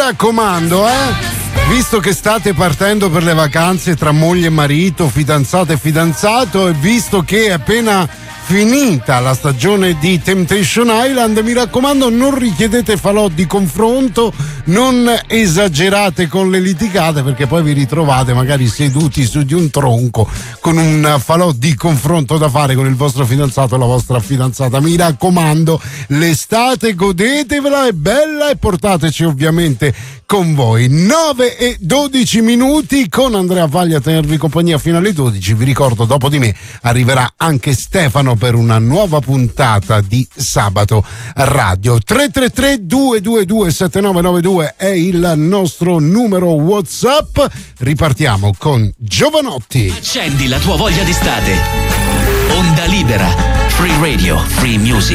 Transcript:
raccomando, visto che state partendo per le vacanze tra moglie e marito, fidanzata e fidanzato, e visto che è appena finita la stagione di Temptation Island, mi raccomando, non richiedete falò di confronto, non esagerate con le litigate, perché poi vi ritrovate magari seduti su di un tronco con un falò di confronto da fare con il vostro fidanzato o la vostra fidanzata. Mi raccomando, l'estate godetevela, è bella, e portateci ovviamente con voi. 9:12 con Andrea Vaglia a tenervi compagnia fino alle 12. Vi ricordo, dopo di me arriverà anche Stefano per una nuova puntata di Sabato Radio. 333-222-7992 è il nostro numero WhatsApp. Ripartiamo con Giovanotti. Accendi la tua voglia d'estate. Onda libera, free radio, free music.